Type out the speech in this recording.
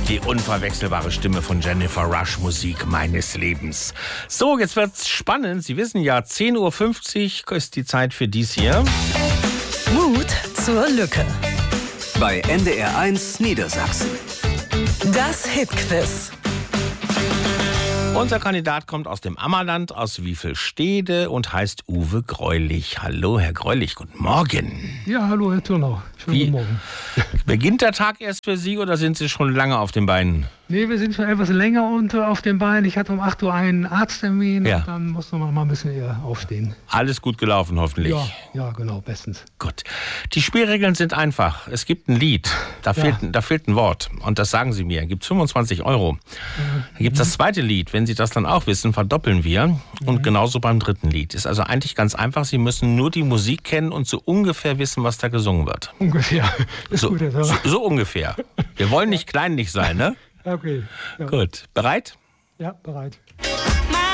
Die unverwechselbare Stimme von Jennifer Rush, Musik meines Lebens. So, jetzt wird's spannend. Sie wissen ja, 10.50 Uhr ist die Zeit für dies hier. Mut zur Lücke. Bei NDR1 Niedersachsen. Das Hitquiz. Unser Kandidat kommt aus dem Ammerland, aus Wiefelstede und heißt Uwe Greulich. Hallo, Herr Greulich, guten Morgen. Ja, hallo, Herr Thürnau. Schönen guten Morgen. Beginnt der Tag erst für Sie oder sind Sie schon lange auf den Beinen? Nee, wir sind schon etwas länger auf den Beinen. Ich hatte um 8 Uhr einen Arzttermin und dann musste man mal ein bisschen eher aufstehen. Alles gut gelaufen, hoffentlich. Ja, genau, bestens. Gut. Die Spielregeln sind einfach. Es gibt ein Lied, da fehlt ein Wort und das sagen Sie mir. Gibt 25 Euro. Dann gibt es das zweite Lied. Wenn Sie das dann auch wissen, verdoppeln wir. Und genauso beim dritten Lied. Ist also eigentlich ganz einfach. Sie müssen nur die Musik kennen und so ungefähr wissen, was da gesungen wird. Ungefähr. Ist So, gut, Herr Thürnau. so ungefähr. Wir wollen nicht kleinlich sein, ne? Okay. Ja. Gut. Bereit? Ja, bereit.